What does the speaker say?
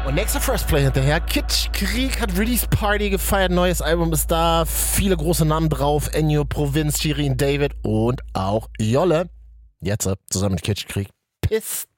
Und nächster First Play hinterher. Kitschkrieg hat Release Party gefeiert. Neues Album ist da. Viele große Namen drauf. Ennio, Provinz, Shirin David und auch Jolle. Jetzt zusammen mit Kitschkrieg. Piss